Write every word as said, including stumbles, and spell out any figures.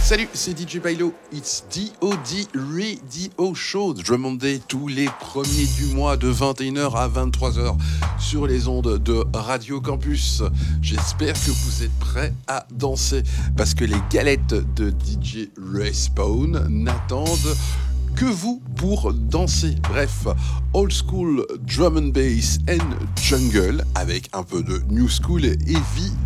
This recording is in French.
Salut, c'est D J Bailo, it's D O D Radio Show, Drum Monday tous les premiers du mois de vingt et une heures à vingt-trois heures sur les ondes de Radio Campus. J'espère que vous êtes prêts à danser parce que les galettes de D J Respawn n'attendent que vous pour danser. Bref, old school drum and bass and jungle avec un peu de new school et heavy